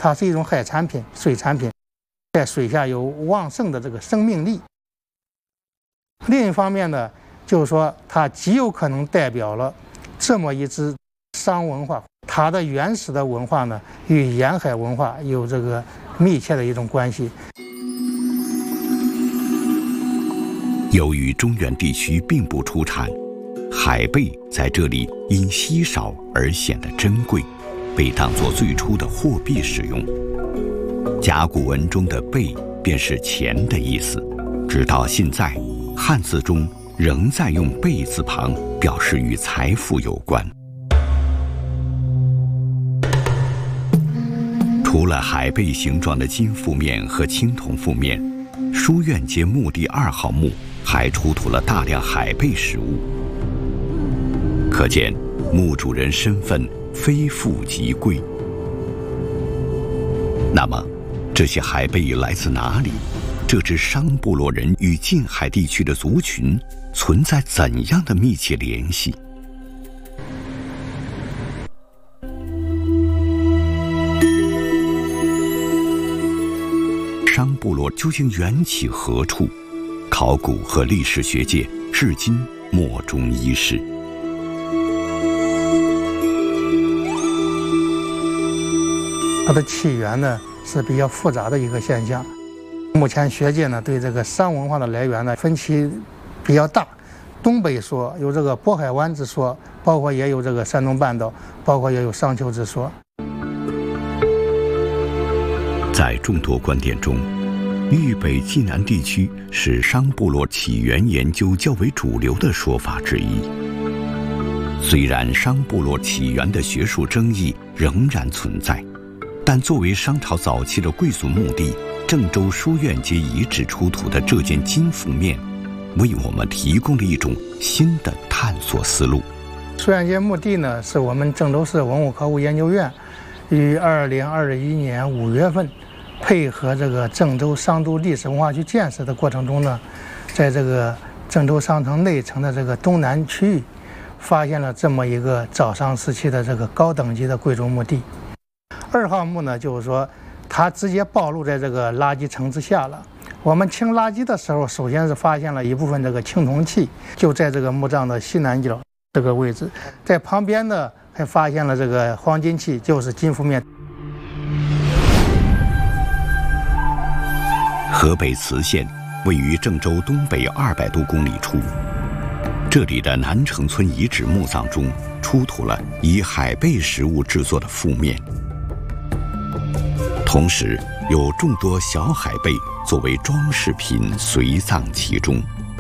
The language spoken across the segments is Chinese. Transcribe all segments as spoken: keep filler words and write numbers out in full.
它是一种海产品、水产品，在水下有旺盛的这个生命力。另一方面呢，就是说它极有可能代表了这么一支商文化，它的原始的文化呢与沿海文化有这个密切的一种关系。 由于中原地区并不出产，海贝在这里因稀少而显得珍贵，被当作最初的货币使用。甲骨文中的贝便是钱的意思，直到现在，汉字中仍在用贝字旁表示与财富有关。除了海贝形状的金覆面和青铜覆面，书院街墓地二号墓还出土了大量海贝实物，可见墓主人身份非富即贵。那么，这些海贝来自哪里？这支商部落人与近海地区的族群存在怎样的密切联系？商部落究竟缘起何处？考古和历史学界至今莫衷一是。 它的起源呢是比较复杂的一个现象。目前学界呢对这个商文化的来源呢分歧比较大，东北说有这个渤海湾之说，包括也有这个山东半岛，包括也有商丘之说。 在众多观点中，豫北冀南地区是商部落起源研究较为主流的说法之一。虽然商部落起源的学术争议仍然存在，但作为商朝早期的贵族墓地，郑州书院街遗址出土的这件金覆面，为我们提供了一种新的探索思路。 书院街墓地呢，是我们郑州市文物考古研究院于二零二一年五月份，配合这个郑州商都历史文化区建设的过程中呢，在这个郑州商城内城的这个东南区域，发现了这么一个早商时期的这个高等级的贵族墓地。二号墓呢，就是说它直接暴露在这个垃圾层之下了。我们清垃圾的时候，首先是发现了一部分这个青铜器，就在这个墓葬的西南角这个位置，在旁边呢还发现了这个黄金器，就是金覆面。 河北磁县位于郑州东北二百多公里处，这里的南城村遗址墓葬中出土了以海贝实物制作的覆面，同时有众多小海贝作为装饰品随葬其中。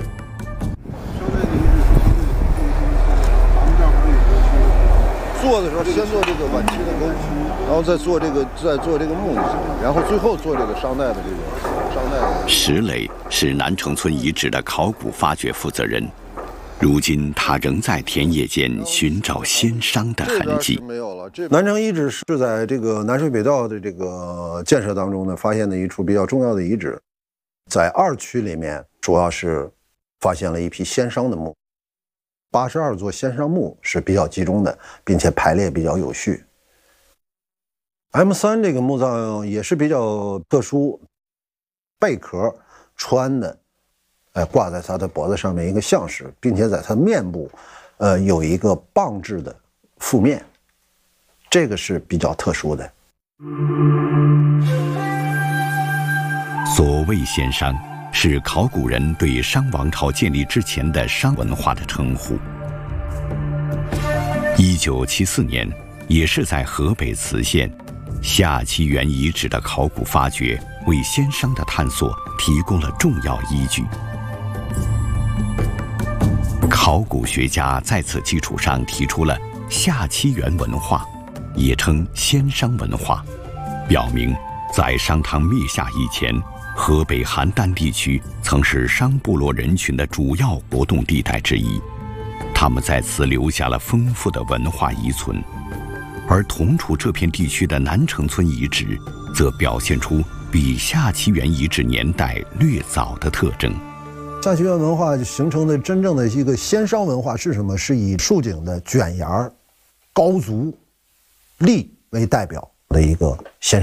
做的时候先做这个晚期的沟，然后再做这个再做这个木，然后最后做这个商代的这个商代的。 石磊是南城村遗址的考古发掘负责人，如今他仍在田野间寻找先商的痕迹。 没有了。这南城遗址是在这个南水北道的这个建设当中呢，发现的一处比较重要的遗址，在二区里面主要是发现了一批先商的墓。八十二座先商墓是比较集中的，并且排列比较有序。M 三 这个墓葬也是比较特殊，贝壳穿的，呃，挂在它的脖子上面一个象石，并且在它面部，呃，有一个棒制的覆面，这个是比较特殊的。 所谓先商，是考古人对商王朝建立之前的商文化的称呼。一九七四年，也是在河北磁县，夏期元遗址的考古发掘为先商的探索提供了重要依据。考古学家在此基础上提出了夏期元文化，也称先商文化，表明在商汤灭夏以前，河北邯郸地区曾是商部落人群的主要活动地带之一，他们在此留下了丰富的文化遗存。而同处这片地区的南城村遗址，则表现出比夏期元遗址年代略早的特征。 夏期元文化形成的真正的一个先商文化是什么？是以竖井的卷檐、高足、立为代表的一个先